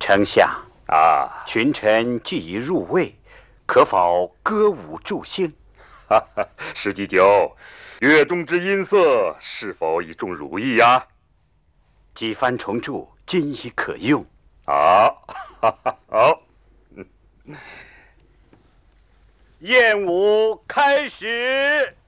丞相啊， 群臣既已入魏，可否歌舞助兴？ 哈哈，史祭酒，乐中之音色是否已中汝意呀？ 几番重铸，今已可用。 啊，哈哈，好。 宴舞开始。